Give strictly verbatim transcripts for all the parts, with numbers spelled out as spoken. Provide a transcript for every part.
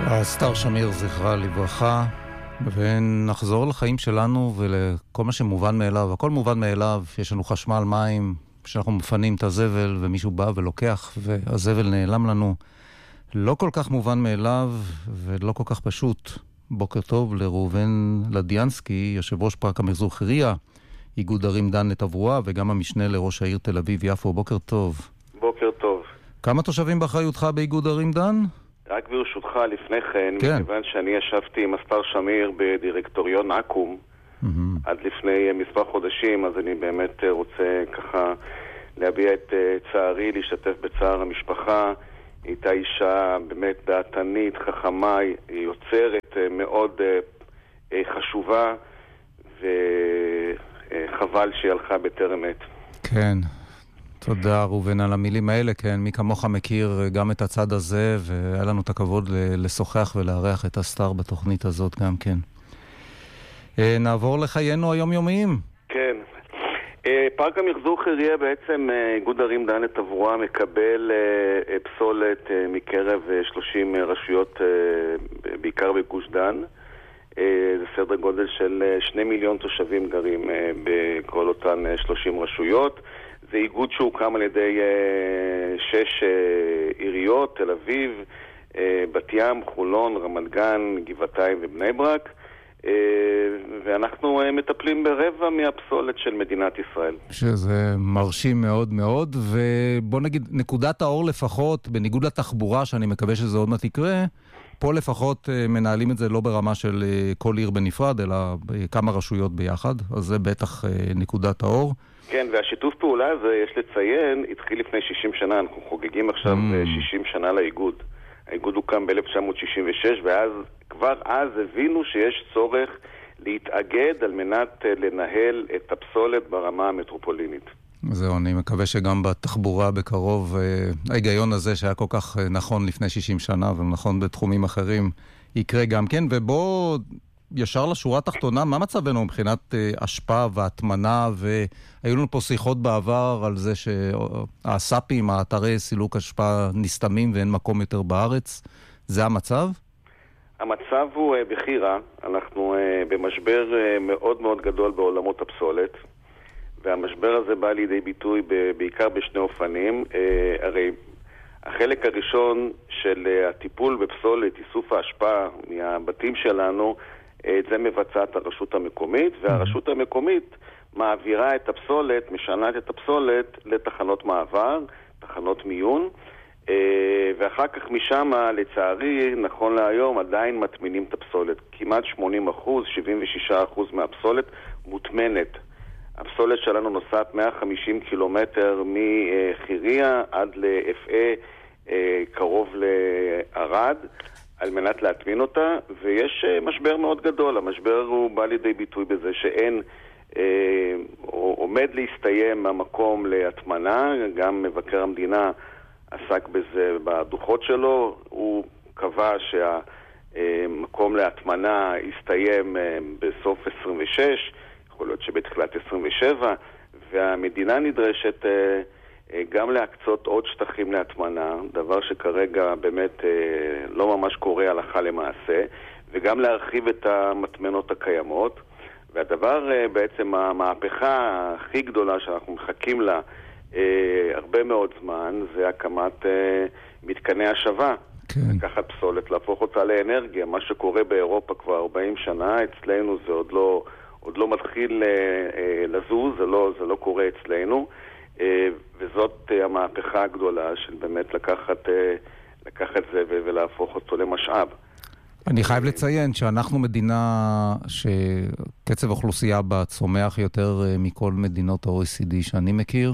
סטאר שמיר זכרה לברכה, ונחזור לחיים שלנו ולכל מה שמובן מאליו. הכל מובן מאליו, יש לנו חשמל, מים, שאנחנו מפנים את הזבל ומישהו בא ולוקח והזבל נעלם לנו. לא כל כך מובן מאליו ולא כל כך פשוט. בוקר טוב לראובן לדיאנסקי, יושב ראש פארק המחזור חירייה, איגוד ערים דן לתברואה, וגם המשנה לראש העיר תל אביב יפו. בוקר טוב. בוקר טוב. כמה תושבים באחריותך באיגוד ערים דן? רק ברשותך לפני כן, כן. מכיוון שאני ישבתי עם הסטאר שמיר בדירקטוריון אקום mm-hmm. עד לפני מספר חודשים, אז אני באמת רוצה ככה להביע את צערי, להשתתף בצער המשפחה. הייתה אישה באמת דעתנית, חכמה, יוצרת מאוד חשובה, וחבל שהיא הלכה בטרם עת. כן. תודה ראובן על המילים האלה, כן, מי כמוך מכיר גם את הצד הזה, והיה לנו את הכבוד לשוחח ולארח את הסטאר בתוכנית הזאת גם כן. נעבור לחיינו היומיומיים. כן. פארק המחזור חירייה בעצם איגוד ערים דן לתברואה מקבל פסולת מקרב שלושים רשויות, בעיקר בגוש דן. זה סדר גודל של שני מיליון תושבים גרים בכל אותן שלושים רשויות. זה איגוד שהוקם על ידי uh, שש uh, עיריות, תל אביב, uh, בת ים, חולון, רמת גן, גבעתיים ובני ברק, uh, ואנחנו uh, מטפלים ברבע מהפסולת של מדינת ישראל. שזה מרשים מאוד מאוד, ובוא נגיד, נקודת האור לפחות, בניגוד לתחבורה, שאני מקווה שזה עוד מעט יקרה, פה לפחות uh, מנהלים את זה לא ברמה של uh, כל עיר בנפרד, אלא כמה רשויות ביחד, אז זה בטח uh, נקודת האור. כן, והשיתוף פעולה הזה, יש לציין, התחיל לפני שישים שנה, אנחנו חוגגים עכשיו mm. שישים שנה לאיגוד. האיגוד הוקם ב-אלף תשע מאות שישים ושש, ואז, כבר אז הבינו שיש צורך להתאגד על מנת לנהל את הפסולת ברמה המטרופולינית. זהו, אני מקווה שגם בתחבורה בקרוב, ההיגיון הזה שהיה כל כך נכון לפני שישים שנה, ונכון בתחומים אחרים, יקרה גם כן, ובוא ישר לשורה התחתונה, מה מצבנו מבחינת אה, השפעה והתמנה, והיו לנו פה שיחות בעבר על זה שהסאפים, האתרי סילוק השפעה נסתמים ואין מקום יותר בארץ. זה המצב? המצב הוא אה, בחירה. אנחנו אה, במשבר אה, מאוד מאוד גדול בעולמות הפסולת, והמשבר הזה בא לידי ביטוי ב- בעיקר בשני אופנים. אה, הרי החלק הראשון של אה, הטיפול בפסולת, איסוף ההשפעה מהבתים שלנו, את זה מבצעת הרשות המקומית, והרשות המקומית מעבירה את הפסולת, משנת את הפסולת לתחנות מעבר, תחנות מיון, ואחר כך משם, לצערי, נכון להיום, עדיין מטמינים את הפסולת. כמעט שמונים אחוז, שבעים ושישה אחוז מהפסולת מוטמנת. הפסולת שלנו נוסעת מאה וחמישים קילומטר מחירייה עד לאפעה, קרוב לערד, על מנת להטמין אותה, ויש משבר מאוד גדול. המשבר הוא בא לידי ביטוי בזה שאין, אה, עומד להסתיים המקום להטמנה, גם מבקר המדינה עסק בזה בדוחות שלו, הוא קבע שהמקום להטמנה יסתיים בסוף עשרים ושש, יכול להיות שבתחילת עשרים ושבע, והמדינה נדרשת אה, גם להקצות עוד שטחים להטמנה, דבר שכרגע באמת לא ממש קורה הלכה למעשה, וגם להרחיב את המטמנות הקיימות. והדבר בעצם, המהפכה הכי גדולה שאנחנו מחכים לה הרבה מאוד זמן, זה הקמת מתקני השבה. כן. לקחת פסולת, להפוך אותה לאנרגיה. מה שקורה באירופה כבר ארבעים שנה, אצלנו זה עוד לא, עוד לא מתחיל לזוז, זה לא, זה לא קורה אצלנו. וזאת המהפכה הגדולה של באמת לקחת, לקחת זה ולהפוך אותו למשאב. אני חייב לציין שאנחנו מדינה שקצב אוכלוסייה בה צומח יותר מכל מדינות ה-או אי סי די שאני מכיר,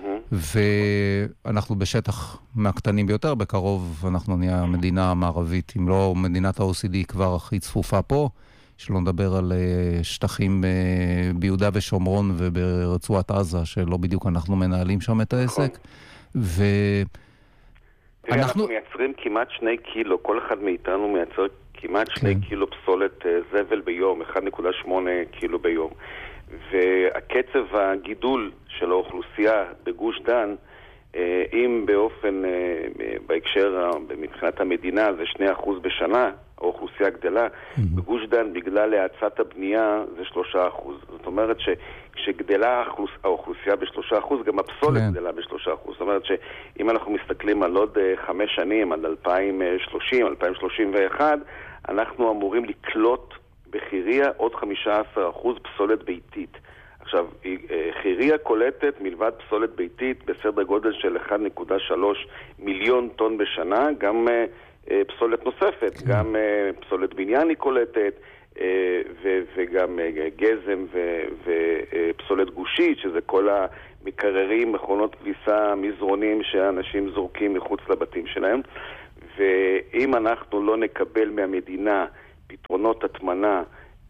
ואנחנו בשטח מהקטנים ביותר, בקרוב אנחנו נהיה המדינה המערבית, אם לא מדינת ה-או אי סי די כבר הכי צפופה פה, שלא נדבר על שטחים ביהודה ושומרון וברצועת עזה, שלא בדיוק אנחנו מנהלים שם את העסק. ו... תראה, אנחנו מייצרים כמעט שני קילו, כל אחד מאיתנו מייצר כמעט שני קילו פסולת זבל ביום, אחד נקודה שמונה קילו ביום. והקצב הגידול של האוכלוסייה בגוש דן אם באופן, בהקשר, מבחינת המדינה זה שני אחוז בשנה, האוכלוסייה גדלה, בגוש דן בגלל האצת הבנייה זה שלושה אחוז. זאת אומרת שכשגדלה האוכלוסייה בשלושה אחוז, גם הפסולת גדלה בשלושה אחוז. זאת אומרת שאם אנחנו מסתכלים על עוד חמש שנים, עד אלפיים ושלושים, אלפיים שלושים ואחת, אנחנו אמורים לקלוט בחיריה עוד חמישה עשר אחוז פסולת ביתית. עכשיו, חיריה קולטת מלבד פסולת ביתית בסדר גודל של אחד נקודה שלוש מיליון טון בשנה, גם פסולת נוספת, גם פסולת בניין היא קולטת, וגם גזם ופסולת גושית, שזה כל המקררים, מכונות כביסה, מזרונים שאנשים זורקים מחוץ לבתים שלהם. ואם אנחנו לא נקבל מהמדינה פתרונות התמנה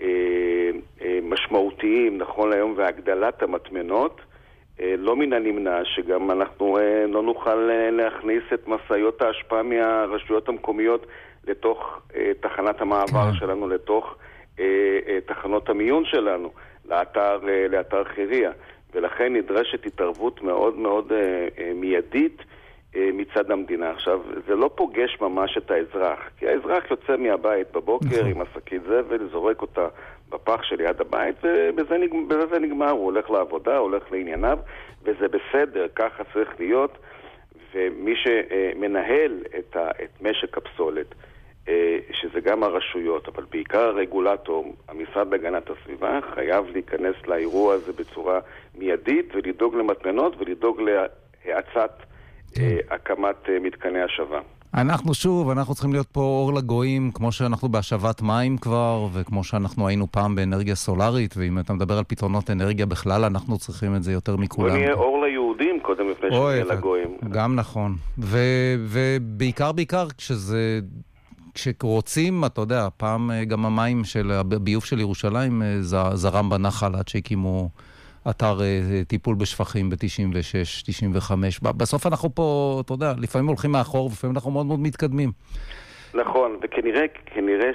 משמעותיים נכון להיום והגדלת המטמנות, לא מן הנמנע שגם אנחנו לא נוכל להכניס את מסעיות ההשפעה מהרשויות המקומיות לתוך תחנת המעבר שלנו, לתוך תחנות המיון שלנו, לאתר, לאתר חיריה. ולכן נדרשת התערבות מאוד מאוד מיידית מצד המדינה. עכשיו, זה לא פוגש ממש את האזרח, כי האזרח יוצא מהבית בבוקר עם השקית זבל, זורק אותה בפח שליד הבית, ובזה נגמר, בזה נגמר. הוא הולך לעבודה, הולך לענייניו, וזה בסדר, ככה צריך להיות. ומי שמנהל את, ה, את משק הפסולת, שזה גם הרשויות, אבל בעיקר הרגולטור, המשרד להגנת הסביבה, חייב להיכנס לאירוע הזה בצורה מיידית, ולדאוג למטמנות ולדאוג להאצת הקמת מתקני השבה. אנחנו שוב, אנחנו צריכים להיות פה אור לגויים, כמו שאנחנו בהשבת מים כבר, וכמו שאנחנו היינו פעם באנרגיה סולארית, ואם אתה מדבר על פתרונות אנרגיה בכלל, אנחנו צריכים את זה יותר מכולם. בוא נהיה אור ליהודים קודם לפני שנהיה לגויים. גם נכון. ובעיקר בעיקר כשזה, כשרוצים, אתה יודע, פעם גם המים של הביוב של ירושלים זרם בנחל עד שהקימו אתר טיפול בשפכים ב-תשעים ושש תשעים וחמש. בסוף אנחנו פה, אתה יודע, לפעמים הולכים מאחור, ולפעמים אנחנו מאוד מאוד מתקדמים. נכון, וכנראה כנראה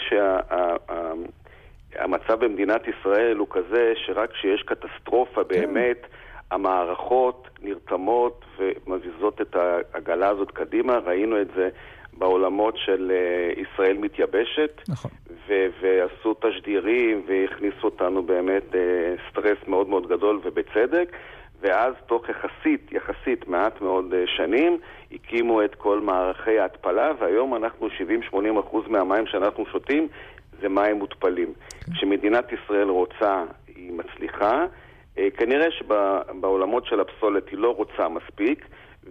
שהמצב במדינת ישראל הוא כזה שרק כשיש קטסטרופה באמת, המערכות נרתמות ומזיזות את העגלה הזאת קדימה. ראינו את זה בעולמות של ישראל מתייבשת, נכון. ו- ועשו תשדירים והכניסו אותנו באמת סטרס מאוד מאוד גדול ובצדק, ואז תוך יחסית, יחסית מעט מאוד שנים הקימו את כל מערכי ההתפלה, והיום אנחנו שבעים שמונים אחוז מהמים שאנחנו שותים זה מים מותפלים. Okay. כשמדינת ישראל רוצה, היא מצליחה, כנראה שבעולמות של הפסולת היא לא רוצה מספיק,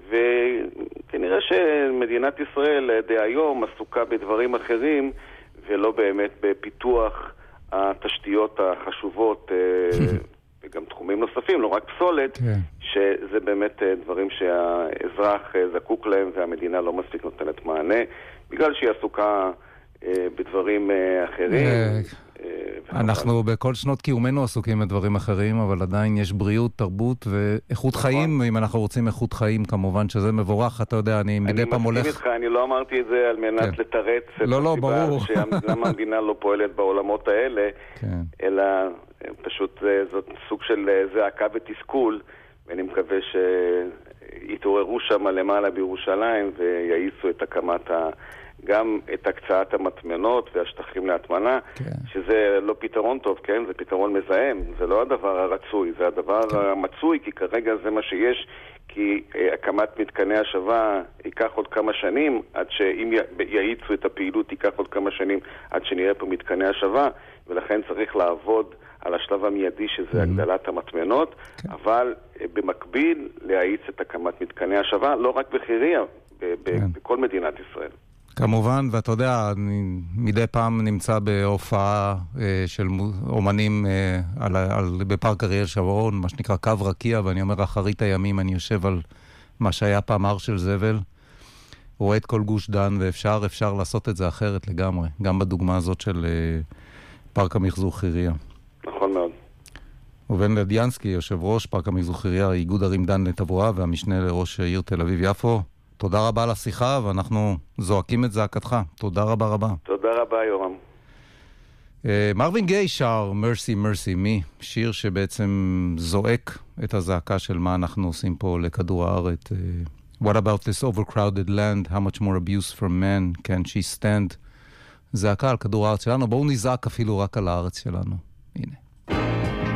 וכנראה שמדינת ישראל די היום עסוקה בדברים אחרים ולא באמת בפיתוח התשתיות החשובות וגם תחומים נוספים, לא רק פסולת, שזה באמת דברים שהאזרח זקוק להם והמדינה לא מספיק נותנת מענה בגלל שהיא עסוקה בדברים אחרים. אנחנו בכל שנות קיומנו עסוקים בדברים אחרים, אבל עדיין יש בריאות, תרבות ואיכות חיים. אם אנחנו רוצים איכות חיים, כמובן שזה מבורך. אתה יודע, אני מדי פעם הולך... אני מסכים איתך, אני לא אמרתי את זה על מנת לתרץ את הסיבה שלמה המדינה לא פועלת בעולמות האלה, אלא פשוט זאת סוג של זעקה ותסכול, ואני מקווה שיתעוררו שם למעלה בירושלים ויעיסו את הקמת ה... גם את הקצאת המטמנות והשטחים להטמנה, כן. שזה לא פתרון טוב, כן? זה פתרון מזהם, זה לא הדבר הרצוי, זה הדבר כן. המצוי, כי כרגע זה מה שיש, כי אה, הקמת מתקני השבה ייקח עוד כמה שנים, עד שאם יעיצו את הפעילות ייקח עוד כמה שנים, עד שנראה פה מתקני השבה, ולכן צריך לעבוד על השלב המיידי שזה mm-hmm. הגדלת המטמנות, כן. אבל אה, במקביל להעיץ את הקמת מתקני השבה, לא רק בחיריה, ב- כן. בכל מדינת ישראל. כמובן, ואתה יודע, אני מדי פעם נמצא בהופעה אה, של אומנים אה, על, על, בפארק אריאל שרון, מה שנקרא קו רקיע, ואני אומר, אחרית הימים אני יושב על מה שהיה פעם הר של זבל, רואה את כל גוש דן, ואפשר אפשר לעשות את זה אחרת לגמרי, גם בדוגמה הזאת של אה, פארק המחזור חיריה. נכון מאוד. ובן לדיאנסקי, יושב ראש פארק המחזור חיריה, איגוד ערים דן לתברואה, והמשנה לראש עיר תל אביב-יפו, תודה רבה על השיחה, ואנחנו זועקים את זעקתך. תודה רבה רבה. תודה רבה, יורם. מרווין גיי שר Mercy Mercy Me, שיר שבעצם זועק את הזעקה של מה אנחנו עושים פה לכדור הארץ, What about this overcrowded land? How much more abuse from men can she stand? זעקה על כדור הארץ שלנו. בואו נזעק אפילו רק על הארץ שלנו. הנה.